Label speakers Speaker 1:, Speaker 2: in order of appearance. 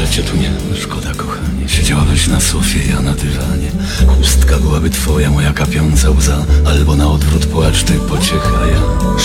Speaker 1: że cię tu nie... Szkoda, kochanie. Siedziałabyś na sofie, ja na dywanie. Chustka byłaby twoja, moja kapiąca łza. Albo na odwrót płacz, ty pociecha ja.